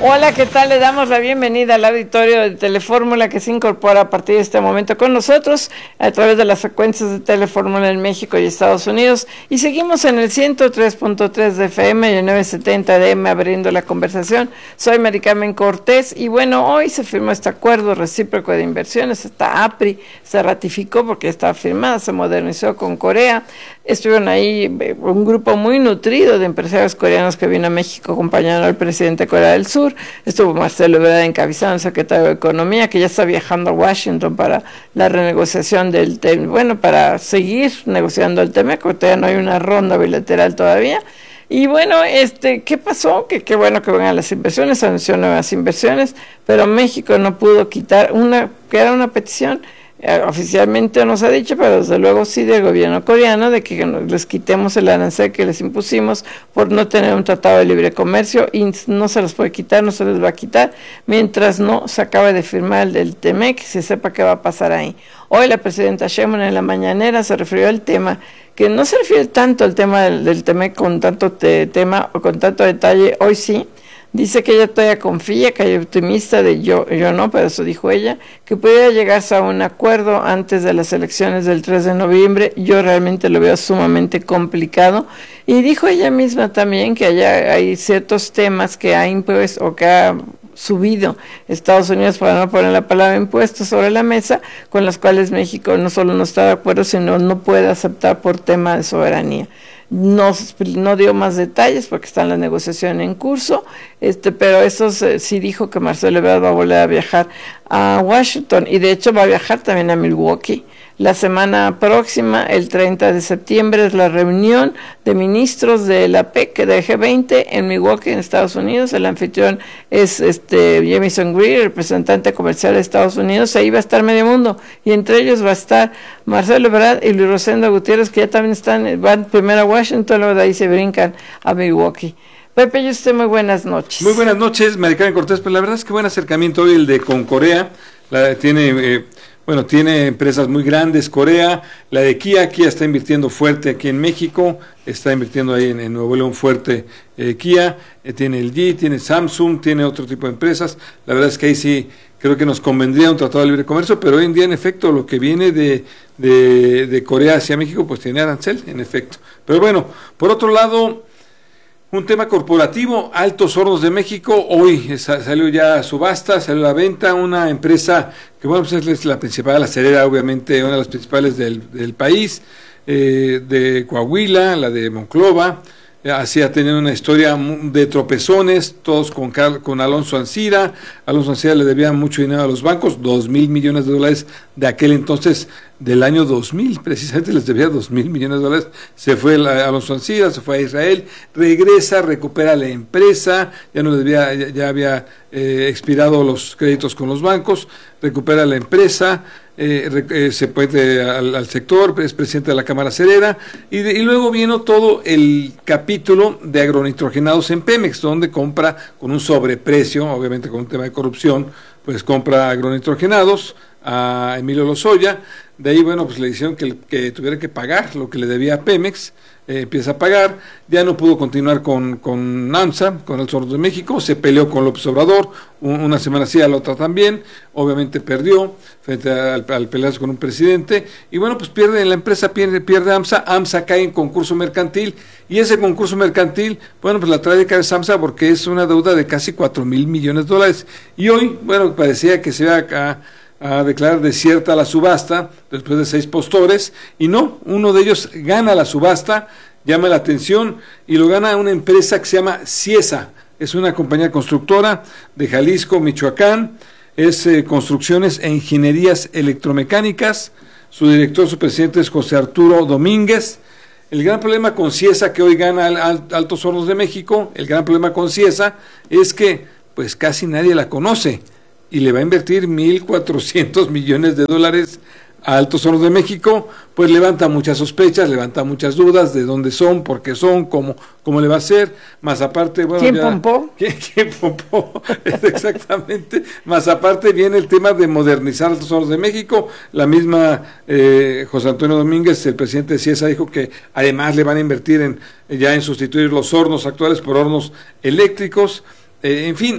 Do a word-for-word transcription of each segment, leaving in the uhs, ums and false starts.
Hola, ¿qué tal? Le damos la bienvenida al auditorio de Telefórmula que se incorpora a partir de este momento con nosotros a través de las frecuencias de Telefórmula en México y Estados Unidos. Y seguimos en el ciento tres punto tres de F M y el novecientos setenta de M abriendo la conversación. Soy Mari Carmen Cortés y bueno, hoy se firmó este acuerdo recíproco de inversiones. Esta A P R I se ratificó porque estaba firmada, se modernizó con Corea. Estuvieron ahí un grupo muy nutrido de empresarios coreanos que vino a México acompañando al presidente de Corea del Sur. Estuvo Marcelo Ebrard encabezando, el secretario de Economía, que ya está viajando a Washington para la renegociación del tema, bueno, para seguir negociando el tema, porque todavía no hay una ronda bilateral todavía. Y bueno, este, ¿qué pasó? Que qué bueno que vengan las inversiones, anunció nuevas inversiones, pero México no pudo quitar una, que era una petición. Oficialmente nos ha dicho, pero desde luego sí del gobierno coreano, de que les quitemos el arancel que les impusimos por no tener un tratado de libre comercio, y no se los puede quitar, no se les va a quitar, mientras no se acabe de firmar el del T M E C, se sepa qué va a pasar ahí. Hoy la presidenta Sheinbaum en la mañanera se refirió al tema, que no se refiere tanto al tema del, del T M E C con tanto te, tema o con tanto detalle, hoy sí. Dice que ella todavía confía, que hay optimista, de yo, yo no, pero eso dijo ella, que pudiera llegarse a un acuerdo antes de las elecciones del tres de noviembre. Yo realmente lo veo sumamente complicado. Y dijo ella misma también que allá hay ciertos temas que ha impuesto o que ha subido Estados Unidos, para no poner la palabra impuestos, sobre la mesa, con las cuales México no solo no está de acuerdo, sino no puede aceptar por tema de soberanía. No, no dio más detalles porque está la negociación en curso, este, pero eso eh, sí dijo que Marcelo Ebrard va a volver a viajar a Washington, y de hecho va a viajar también a Milwaukee. La semana próxima, el treinta de septiembre, es la reunión de ministros de la P E C, de G veinte, en Milwaukee, en Estados Unidos. El anfitrión es este Jamieson Greer, representante comercial de Estados Unidos. Ahí va a estar medio mundo, y entre ellos va a estar Marcelo Ebrard y Luis Rosendo Gutiérrez, que ya también están, van primero a Washington, luego de ahí se brincan a Milwaukee. Pepe, y usted, muy buenas noches. Muy buenas noches, Mari Carmen Cortés. Pues la verdad es que buen acercamiento hoy el de con Corea. La, tiene... Eh, Bueno, tiene empresas muy grandes, Corea, la de Kia, Kia está invirtiendo fuerte aquí en México, está invirtiendo ahí en, en Nuevo León fuerte eh, Kia, eh, tiene L G, tiene Samsung, tiene otro tipo de empresas. La verdad es que ahí sí creo que nos convendría un tratado de libre comercio, pero hoy en día, en efecto, lo que viene de, de, de Corea hacia México, pues tiene arancel, en efecto. Pero bueno, por otro lado, un tema corporativo, Altos Hornos de México, hoy salió ya a subasta, salió a la venta, una empresa que, bueno, pues es la principal, la acerera, obviamente, una de las principales del, del país, eh, de Coahuila, la de Monclova. Así ha tenido una historia de tropezones, todos con, con Alonso Ancira. Alonso Ancira le debía mucho dinero a los bancos, dos mil millones de dólares de aquel entonces, del año dos mil, precisamente les debía dos mil millones de dólares. Se fue a Alonso Ancira, se fue a Israel, regresa, recupera la empresa, ya no debía, ya, ya había eh, expirado los créditos con los bancos, recupera la empresa. Eh, eh, se puede al, al sector, es presidente de la Cámara Acerera, y, de, y luego vino todo el capítulo de agronitrogenados en Pemex, donde compra con un sobreprecio, obviamente con un tema de corrupción, pues compra agronitrogenados a Emilio Lozoya. De ahí, bueno, pues le dijeron que, que tuviera que pagar lo que le debía a Pemex, eh, empieza a pagar, ya no pudo continuar con, con AMSA, con el Hornos de México, se peleó con López Obrador, un, una semana sí, a la otra también, obviamente perdió frente al, al pelearse con un presidente, y bueno, pues pierde en la empresa, pierde, pierde AMSA, AMSA cae en concurso mercantil, y ese concurso mercantil, bueno, pues la trae de cabeza AMSA porque es una deuda de casi cuatro mil millones de dólares, y hoy, bueno, parecía que se iba a a declarar desierta la subasta después de seis postores, y no, uno de ellos gana la subasta, llama la atención, y lo gana una empresa que se llama Ciesa, es una compañía constructora de Jalisco, Michoacán, es eh, construcciones e ingenierías electromecánicas, su director, su presidente es José Arturo Domínguez. El gran problema con Ciesa, que hoy gana al, al, Altos Hornos de México, el gran problema con Ciesa es que pues casi nadie la conoce, y le va a invertir mil cuatrocientos millones de dólares a Altos Hornos de México, pues levanta muchas sospechas, levanta muchas dudas de dónde son, por qué son, cómo, cómo le va a hacer, más aparte... Bueno, ¿Quién ya, pompó? ¿Quién, quién pompó? Exactamente, más aparte viene el tema de modernizar Altos Hornos de México, la misma eh, José Antonio Domínguez, el presidente de Ciesa, dijo que además le van a invertir en ya en sustituir los hornos actuales por hornos eléctricos, eh, en fin...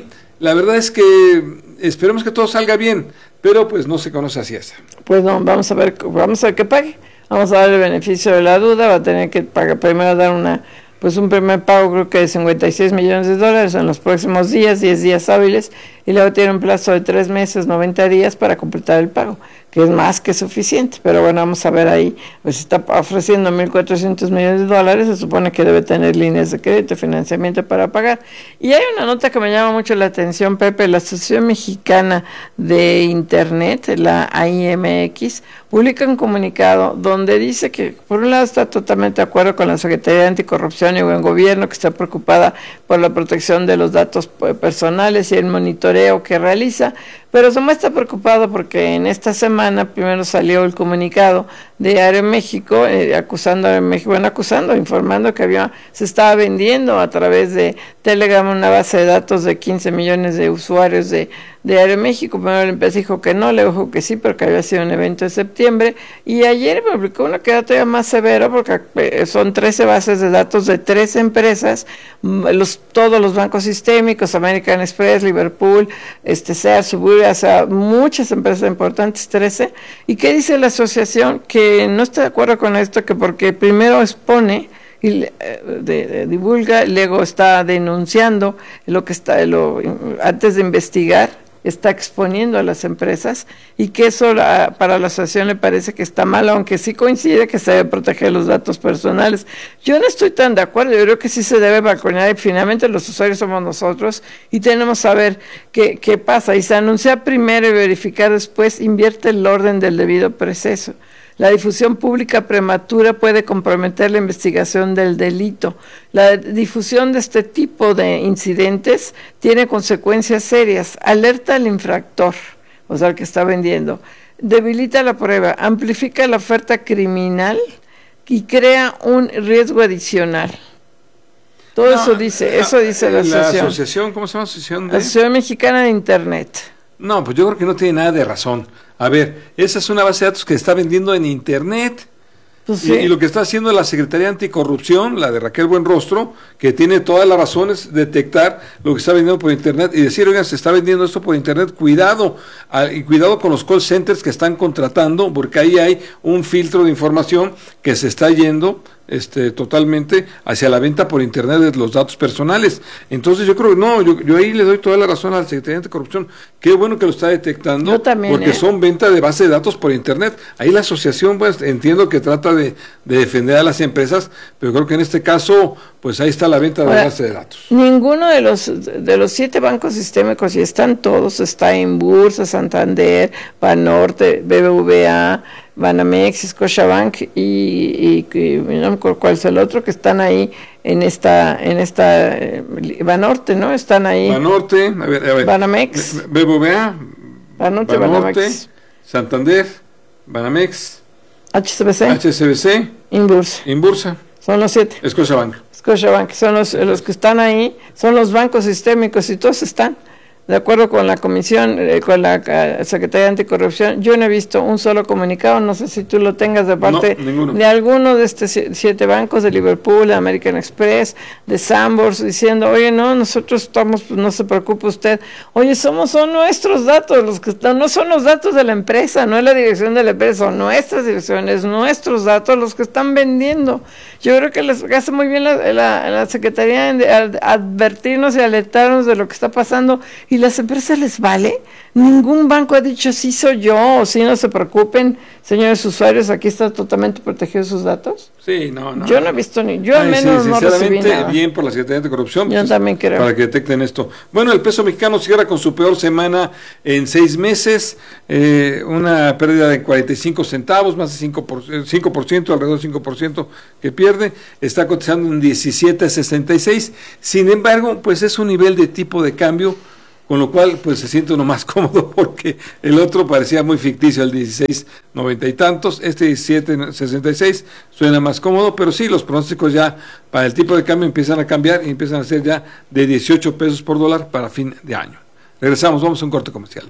La verdad es que esperemos que todo salga bien, pero pues no se conoce así esa. Pues no, vamos a ver, vamos a ver qué pague. Vamos a dar el beneficio de la duda, va a tener que pagar, primero dar una, pues un primer pago creo que de cincuenta y seis millones de dólares en los próximos días, diez días hábiles, y luego tiene un plazo de tres meses, noventa días para completar el pago, que es más que suficiente, pero bueno, vamos a ver ahí, pues está ofreciendo mil cuatrocientos millones de dólares, se supone que debe tener líneas de crédito, financiamiento para pagar. Y hay una nota que me llama mucho la atención, Pepe, la Asociación Mexicana de Internet, la A I M X, publica un comunicado donde dice que, por un lado, está totalmente de acuerdo con la Secretaría de Anticorrupción y Buen Gobierno, que está preocupada por la protección de los datos personales y el monitoreo que realiza, pero se muestra preocupado porque en esta semana primero salió el comunicado de Aeroméxico, eh, acusando a Aeroméxico, bueno, acusando, informando que había, se estaba vendiendo a través de Telegram una base de datos de quince millones de usuarios de, de Aeroméxico. Primero la empresa dijo que no, le dijo que sí, pero que había sido un evento de septiembre, y ayer me publicó uno que era todavía más severo, porque eh, son trece bases de datos de tres empresas, los, todos los bancos sistémicos, American Express, Liverpool, este, Sears, Suburbia, o sea, muchas empresas importantes, trece, y ¿qué dice la asociación? Que no está de acuerdo con esto, que porque primero expone y de, de, divulga, luego está denunciando lo que está, lo, antes de investigar, está exponiendo a las empresas, y que eso la, para la asociación le parece que está mal, aunque sí coincide que se debe proteger los datos personales. Yo no estoy tan de acuerdo, yo creo que sí se debe balconear, y finalmente los usuarios somos nosotros, y tenemos que saber qué, qué pasa, y se anuncia primero y verificar después, invierte el orden del debido proceso. La difusión pública prematura puede comprometer la investigación del delito. La difusión de este tipo de incidentes tiene consecuencias serias. Alerta al infractor, o sea, el que está vendiendo. Debilita la prueba, amplifica la oferta criminal y crea un riesgo adicional. Todo no, eso dice, eso dice la, la asociación. La asociación, ¿cómo se llama? Asociación de... Asociación Mexicana de Internet. No, pues yo creo que no tiene nada de razón. A ver, esa es una base de datos que está vendiendo en Internet. Pues sí. y, y lo que está haciendo la Secretaría Anticorrupción, la de Raquel Buenrostro, que tiene todas las razones de detectar lo que está vendiendo por Internet y decir, oigan, se está vendiendo esto por Internet, cuidado, a, y cuidado con los call centers que están contratando, porque ahí hay un filtro de información que se está yendo este totalmente hacia la venta por Internet de los datos personales. Entonces yo creo que no, yo, yo ahí le doy toda la razón a la Secretaría de Corrupción. Qué bueno que lo está detectando, yo también, porque ¿eh? son venta de base de datos por Internet. Ahí la asociación, pues entiendo que trata de, de defender a las empresas, pero creo que en este caso, pues ahí está la venta de Ahora, base de datos. Ninguno de los de los siete bancos sistémicos, y están todos, está en Bursa, Santander, Banorte, B B V A, Banamex, Scotiabank y, y, y no me acuerdo cuál es el otro, que están ahí en esta, en esta eh, Banorte, ¿no? Están ahí. Banorte, a ver, a ver. Banamex. B B V A, Banorte, Banorte, Banamex. Santander, Banamex, H S B C. H S B C. Inbursa. Inbursa. Son los siete. Scotiabank. Scotiabank, son los, los que están ahí, son los bancos sistémicos, y todos están. De acuerdo con la comisión, eh, con la uh, Secretaría de Anticorrupción, yo no he visto un solo comunicado, no sé si tú lo tengas de parte no, de alguno de estos siete bancos, de Liverpool, de American Express, de Sambors, diciendo, oye, no, nosotros estamos, pues no se preocupe usted, oye, somos, son nuestros datos, los que están, no son los datos de la empresa, no es la dirección de la empresa, son nuestras direcciones, nuestros datos, los que están vendiendo. Yo creo que les hace muy bien la, la, la Secretaría de advertirnos y alertarnos de lo que está pasando. ¿Y las empresas les vale? Ningún banco ha dicho sí soy yo, o sí, no se preocupen, señores usuarios, aquí están totalmente protegidos sus datos. Sí, no, no. Yo no he visto ni, yo Ay, al menos sí, no recibí nada. Bien por la Secretaría de Corrupción. Yo pues, también creo. Para que detecten esto. Bueno, el peso mexicano cierra con su peor semana en seis meses, eh, una pérdida de cuarenta y cinco centavos, más de cinco por ciento, cinco por ciento, alrededor del cinco por ciento que pierde, está cotizando en diecisiete sesenta y seis, sin embargo, pues es un nivel de tipo de cambio, con lo cual pues se siente uno más cómodo, porque el otro parecía muy ficticio, el dieciséis noventa y tantos, este diecisiete sesenta y seis suena más cómodo, pero sí, los pronósticos ya para el tipo de cambio empiezan a cambiar y empiezan a ser ya de dieciocho pesos por dólar para fin de año. Regresamos, vamos a un corte comercial.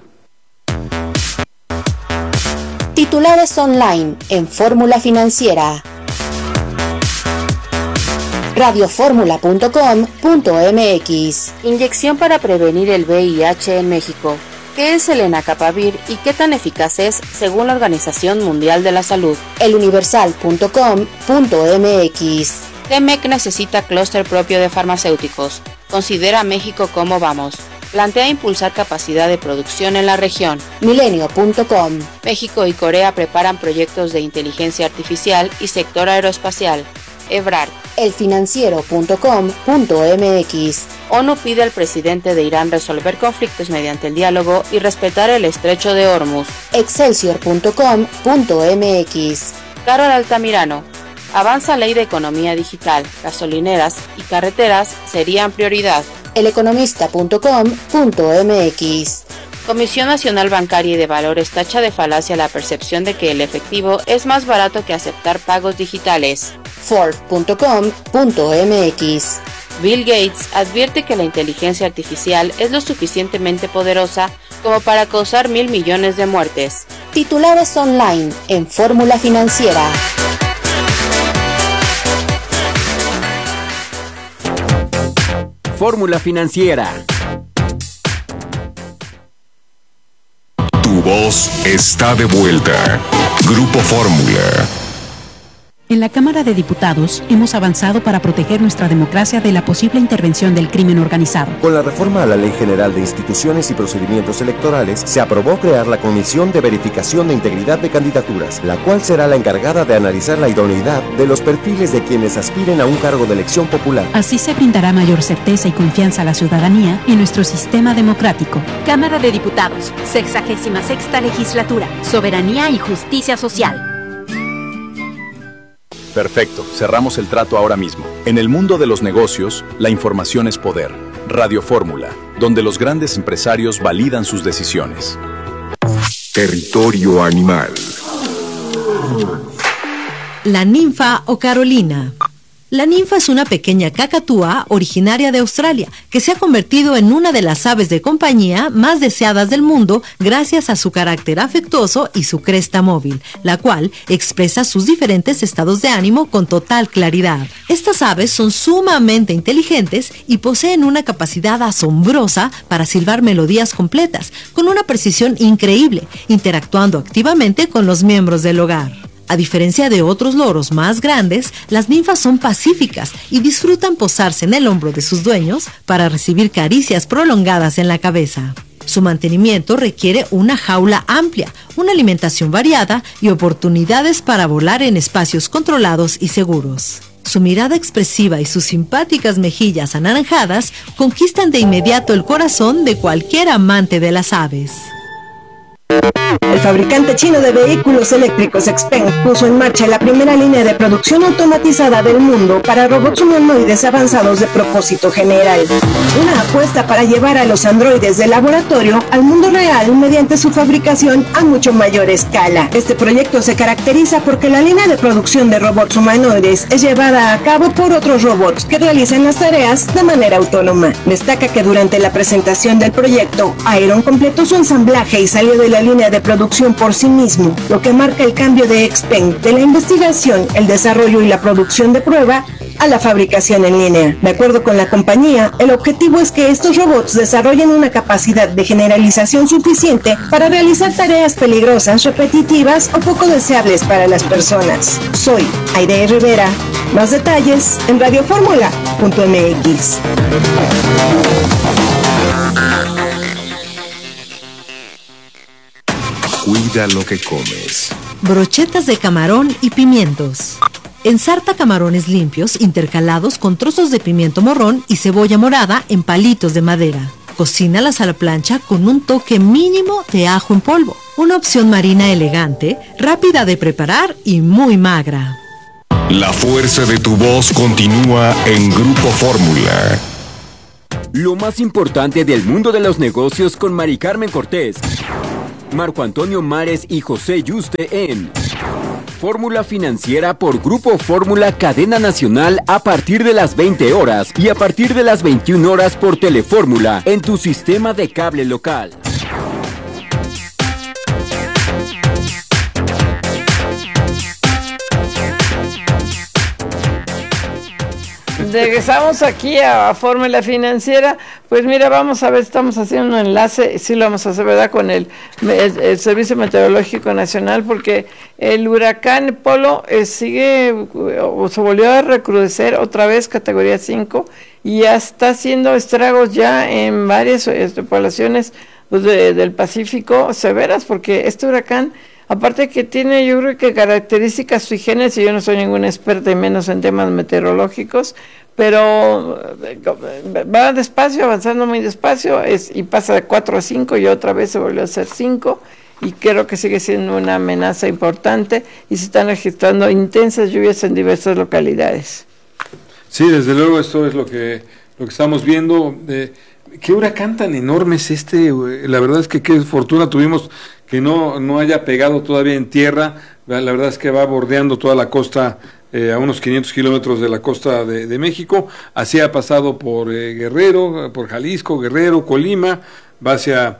Titulares online en Fórmula Financiera. radio fórmula punto com punto m x. Inyección para prevenir el V I H en México. ¿Qué es el Lenacapavir y qué tan eficaz es según la Organización Mundial de la Salud? el universal punto com punto m x. T M E C necesita clúster propio de farmacéuticos. Considera a México como vamos. Plantea impulsar capacidad de producción en la región. milenio punto com. México y Corea preparan proyectos de inteligencia artificial y sector aeroespacial. Ebrard. el financiero punto com punto m x. ONU pide al presidente de Irán resolver conflictos mediante el diálogo y respetar el estrecho de Hormuz. excelsior punto com punto m x. Carol Altamirano. Avanza ley de economía digital. Gasolineras y carreteras serían prioridad. el economista punto com punto m x. Comisión Nacional Bancaria y de Valores tacha de falacia la percepción de que el efectivo es más barato que aceptar pagos digitales. Forbes punto com punto m x. Bill Gates advierte que la inteligencia artificial es lo suficientemente poderosa como para causar mil millones de muertes. Titulares online en Fórmula Financiera. Fórmula Financiera. Tu voz está de vuelta. Grupo Fórmula. En la Cámara de Diputados hemos avanzado para proteger nuestra democracia de la posible intervención del crimen organizado. Con la reforma a la Ley General de Instituciones y Procedimientos Electorales, se aprobó crear la Comisión de Verificación de Integridad de Candidaturas, la cual será la encargada de analizar la idoneidad de los perfiles de quienes aspiren a un cargo de elección popular. Así se brindará mayor certeza y confianza a la ciudadanía en nuestro sistema democrático. Cámara de Diputados, sexagésima sexta legislatura, soberanía y justicia social. Perfecto, cerramos el trato ahora mismo. En el mundo de los negocios, la información es poder. Radio Fórmula, donde los grandes empresarios validan sus decisiones. Territorio animal. La ninfa o Carolina. La ninfa es una pequeña cacatúa originaria de Australia que se ha convertido en una de las aves de compañía más deseadas del mundo gracias a su carácter afectuoso y su cresta móvil, la cual expresa sus diferentes estados de ánimo con total claridad. Estas aves son sumamente inteligentes y poseen una capacidad asombrosa para silbar melodías completas con una precisión increíble, interactuando activamente con los miembros del hogar. A diferencia de otros loros más grandes, las ninfas son pacíficas y disfrutan posarse en el hombro de sus dueños para recibir caricias prolongadas en la cabeza. Su mantenimiento requiere una jaula amplia, una alimentación variada y oportunidades para volar en espacios controlados y seguros. Su mirada expresiva y sus simpáticas mejillas anaranjadas conquistan de inmediato el corazón de cualquier amante de las aves. El fabricante chino de vehículos eléctricos Xpeng puso en marcha la primera línea de producción automatizada del mundo para robots humanoides avanzados de propósito general. Una apuesta para llevar a los androides de laboratorio al mundo real mediante su fabricación a mucho mayor escala. Este proyecto se caracteriza porque la línea de producción de robots humanoides es llevada a cabo por otros robots que realizan las tareas de manera autónoma. Destaca que durante la presentación del proyecto, Iron completó su ensamblaje y salió de la línea de producción por sí mismo, lo que marca el cambio de Xpeng de la investigación, el desarrollo y la producción de prueba a la fabricación en línea. De acuerdo con la compañía, el objetivo es que estos robots desarrollen una capacidad de generalización suficiente para realizar tareas peligrosas, repetitivas o poco deseables para las personas. Soy Aide Rivera. Más detalles en radio fórmula punto m x. Cuida lo que comes. Brochetas de camarón y pimientos. Ensarta camarones limpios intercalados con trozos de pimiento morrón y cebolla morada en palitos de madera. Cocínalas a la plancha con un toque mínimo de ajo en polvo. Una opción marina elegante, rápida de preparar y muy magra. La fuerza de tu voz continúa en Grupo Fórmula. Lo más importante del mundo de los negocios con Mari Carmen Cortés, Marco Antonio Mares y José Yuste en Fórmula Financiera por Grupo Fórmula Cadena Nacional a partir de las veinte horas y a partir de las veintiuna horas por Telefórmula en tu sistema de cable local. Regresamos aquí a, a Fórmula Financiera. Pues mira, vamos a ver, estamos haciendo un enlace, sí lo vamos a hacer, ¿verdad?, con el, el, el Servicio Meteorológico Nacional, porque el huracán Polo eh, sigue, o se volvió a recrudecer otra vez, categoría cinco, y ya está haciendo estragos ya en varias este, poblaciones pues, de, del Pacífico severas, porque este huracán, aparte que tiene, yo creo que características sui generis, y yo no soy ninguna experta y menos en temas meteorológicos, pero va despacio, avanzando muy despacio, es, y pasa de cuatro a cinco y otra vez se volvió a ser cinco, y creo que sigue siendo una amenaza importante y se están registrando intensas lluvias en diversas localidades. Sí, desde luego esto es lo que, lo que estamos viendo. Eh, ¿Qué huracán tan enorme es este? La verdad es que qué fortuna tuvimos que no, no haya pegado todavía en tierra. La verdad es que va bordeando toda la costa, eh, a unos quinientos kilómetros de la costa de, de México. Así ha pasado por eh, Guerrero, por Jalisco, Guerrero, Colima, va hacia,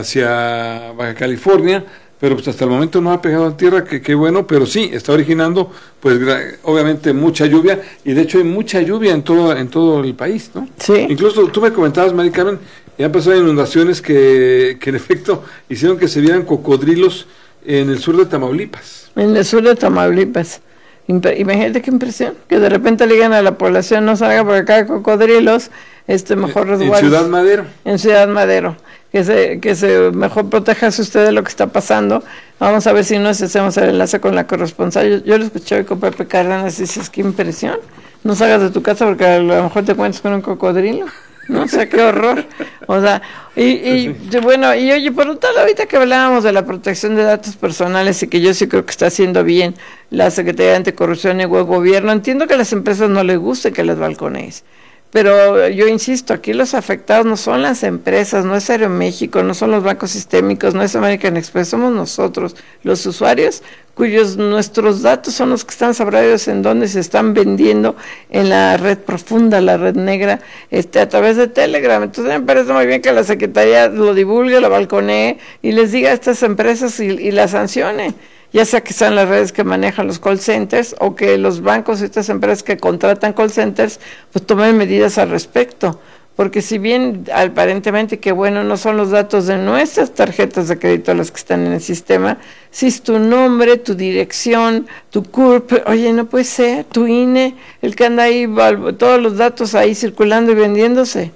hacia Baja California, pero pues hasta el momento no ha pegado en tierra, que qué bueno, pero sí, está originando, pues obviamente mucha lluvia, y de hecho hay mucha lluvia en todo, en todo el país, ¿no? Sí. Incluso tú me comentabas, Mari Carmen, ya han pasado inundaciones que, que en efecto hicieron que se vieran cocodrilos en el sur de Tamaulipas. En el sur de Tamaulipas. Imagínate qué impresión, que de repente le digan a la población, no salga por acá cocodrilos, este mejor resguardo. En Ciudad Madero. En Ciudad Madero, que se, que se mejor proteja usted de lo que está pasando. Vamos a ver si nos hacemos el enlace con la corresponsal. Yo, yo lo escuché hoy con Pepe Cárdenas y dices, qué impresión, no salgas de tu casa porque a lo mejor te encuentras con un cocodrilo. No sé, qué horror. O sea, y, y sí. Bueno, y oye, por otro lado, ahorita que hablábamos de la protección de datos personales y que yo sí creo que está haciendo bien la Secretaría de Anticorrupción y el Gobierno, entiendo que a las empresas no les guste que les balconees, pero yo insisto, aquí los afectados no son las empresas, no es Aeroméxico, no son los bancos sistémicos, no es American Express, somos nosotros, los usuarios, cuyos nuestros datos son los que están sabrados en dónde se están vendiendo en la red profunda, la red negra, este a través de Telegram. Entonces me parece muy bien que la Secretaría lo divulgue, lo balconee y les diga a estas empresas y, y las sancione, ya sea que sean las redes que manejan los call centers o que los bancos y estas empresas que contratan call centers pues tomen medidas al respecto. Porque si bien aparentemente que bueno, no son los datos de nuestras tarjetas de crédito las que están en el sistema, si es tu nombre, tu dirección, tu C U R P, oye, no puede ser, tu I N E, el que anda ahí, todos los datos ahí circulando y vendiéndose.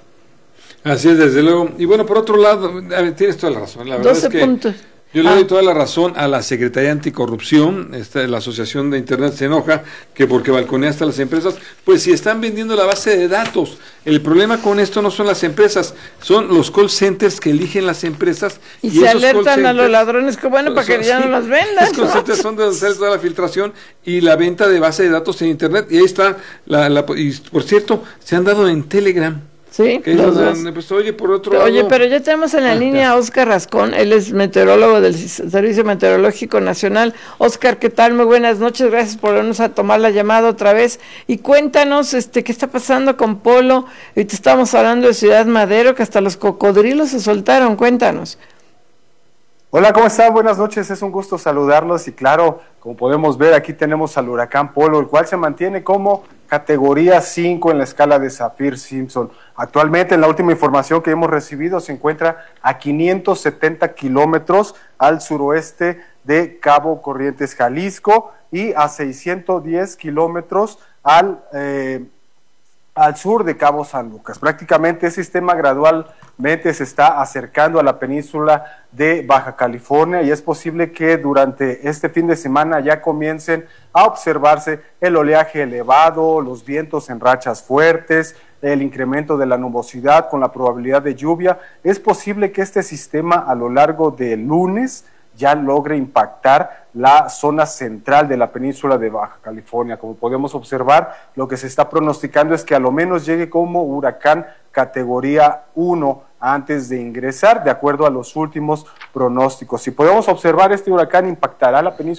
Así es, desde luego. Y bueno, por otro lado, tienes toda la razón, la verdad doce es que puntos. Yo le ah. doy toda la razón a la Secretaría Anticorrupción, esta, la Asociación de Internet se enoja que porque balconeaste a las empresas, pues si están vendiendo la base de datos. El problema con esto no son las empresas, son los call centers que eligen las empresas. Y, y se esos alertan a los ladrones, que bueno, para que ya sí, no las vendan. Los call centers son de hacer toda la filtración y la venta de base de datos en Internet, y ahí está, la, la, y por cierto, se han dado en Telegram. Sí, los dos. Pues, oye, por otro oye, lado, pero ya tenemos en la ah, línea a Óscar Rascón, él es meteorólogo del Servicio Meteorológico Nacional. Óscar, ¿qué tal? Muy buenas noches, gracias por venirnos a tomar la llamada otra vez. Y cuéntanos, este, ¿qué está pasando con Polo? Ahorita estamos hablando de Ciudad Madero, que hasta los cocodrilos se soltaron, cuéntanos. Hola, ¿cómo están? Buenas noches, es un gusto saludarlos y claro, como podemos ver, aquí tenemos al huracán Polo, el cual se mantiene como categoría cinco en la escala de Saffir-Simpson. Actualmente, en la última información que hemos recibido, se encuentra a quinientos setenta kilómetros al suroeste de Cabo Corrientes, Jalisco, y a seiscientos diez kilómetros al, eh, al sur de Cabo San Lucas. Prácticamente el sistema gradualmente se está acercando a la península de Baja California y es posible que durante este fin de semana ya comiencen a observarse el oleaje elevado, los vientos en rachas fuertes, el incremento de la nubosidad con la probabilidad de lluvia. Es posible que este sistema a lo largo del lunes ya logre impactar la zona central de la península de Baja California. Como podemos observar, lo que se está pronosticando es que a lo menos llegue como huracán categoría uno antes de ingresar, de acuerdo a los últimos pronósticos. Si podemos observar, este huracán impactará la península